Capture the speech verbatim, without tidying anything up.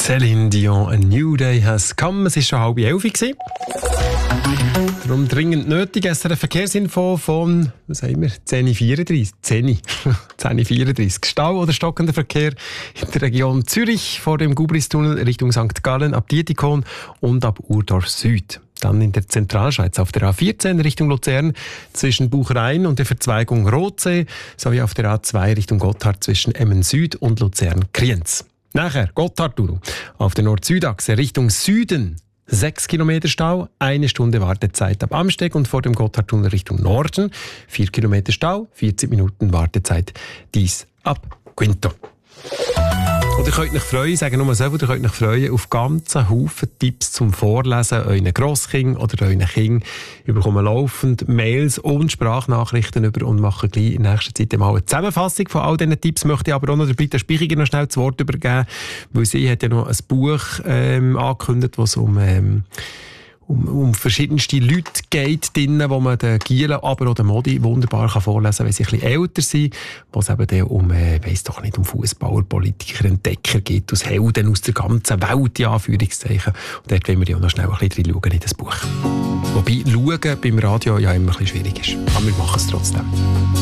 Céline Dion, A New Day has come. Es war schon halb elf. Darum dringend nötig. S R F-Verkehrsinfo von, was sagen wir, zehn Uhr vierunddreißig. zehn Uhr vierunddreißig. Stau oder stockender Verkehr in der Region Zürich vor dem Gubristunnel Richtung Sankt Gallen ab Dietikon und ab Urdorf Süd. Dann in der Zentralschweiz auf der A vierzehn Richtung Luzern zwischen Buchrein und der Verzweigung Rotsee sowie auf der A zwei Richtung Gotthard zwischen Emmen Süd und Luzern-Kriens. Nachher Gotthard auf der Nord-Süd-Achse Richtung Süden. Sechs Kilometer Stau, eine Stunde Wartezeit ab Amsteg und vor dem Gotthardtunnel Richtung Norden. Vier Kilometer Stau, vierzig Minuten Wartezeit, dies ab Quinto. Und ihr könnt euch freuen, sagen nur mal so, ihr könnt euch freuen auf ganzen Haufen Tipps zum Vorlesen euren Grosskind oder euren Kind. Wir bekommen laufend Mails und Sprachnachrichten über und machen gleich in nächster Zeit mal eine Zusammenfassung von all diesen Tipps. Möchte ich aber auch noch der Britta Spichiger noch schnell das Wort übergeben, weil sie hat ja noch ein Buch ähm, angekündigt, wo es um... Ähm, Um, um verschiedenste Leute geht, drinnen, wo man den Gielen, aber auch den Modi wunderbar kann vorlesen kann, wenn sie ein bisschen älter sind, wo es eben dann um, äh, weiss doch nicht, um Fußballer, Politiker, Entdecker geht, aus Helden aus der ganzen Welt, in Anführungszeichen. Und dort wollen wir ja auch noch schnell ein bisschen reinschauen in das Buch. Wobei, schauen beim Radio ja immer ein bisschen schwierig ist. Aber wir machen es trotzdem.